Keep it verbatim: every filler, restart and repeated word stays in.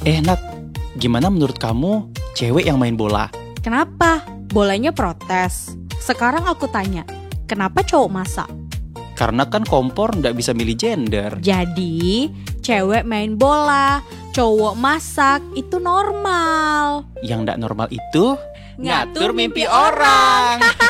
Eh Nat, gimana menurut kamu cewek yang main bola? Kenapa? Bolanya protes. Sekarang aku tanya, kenapa cowok masak? Karena kan kompor nggak bisa milih gender. Jadi, cewek main bola, cowok masak, itu normal. Yang nggak normal itu Ngatur mimpi orang.